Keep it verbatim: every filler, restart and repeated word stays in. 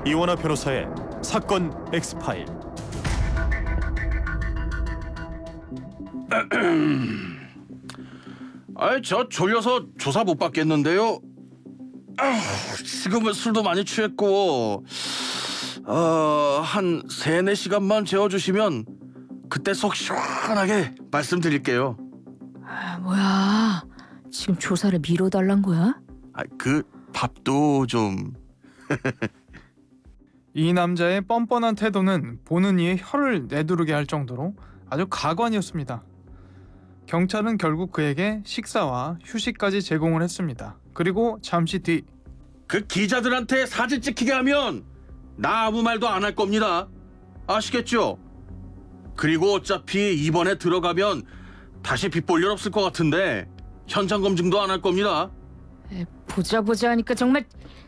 이원화 변호사의 사건 엑스파일. 아이, 저 졸려서 조사 못 받겠는데요. 아, 지금은 술도 많이 취했고 어, 한 세네 시간만 재워주시면 그때 속 시원하게 말씀드릴게요. 아, 뭐야? 지금 조사를 미뤄달란 거야? 아, 그 밥도 좀... 이 남자의 뻔뻔한 태도는 보는 이의 혀를 내두르게 할 정도로 아주 가관이었습니다. 경찰은 결국 그에게 식사와 휴식까지 제공을 했습니다. 그리고 잠시 뒤 그 기자들한테 사진 찍히게 하면 나 아무 말도 안 할 겁니다. 아시겠죠? 그리고 어차피 이번에 들어가면 다시 빚볼 일 없을 것 같은데 현장 검증도 안 할 겁니다. 에, 보자 보자 하니까 정말